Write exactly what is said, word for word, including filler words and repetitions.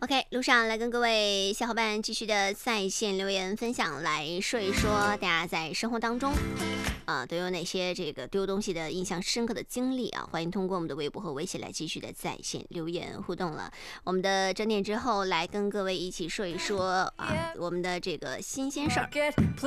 OK， 路上来跟各位小伙伴继续的在线留言分享，来说一说大家在生活当中啊、呃、都有哪些这个丢东西的印象深刻的经历啊？欢迎通过我们的微博和微信来继续的在线留言互动了。我们的整点之后来跟各位一起说一说啊我们的这个新鲜事儿。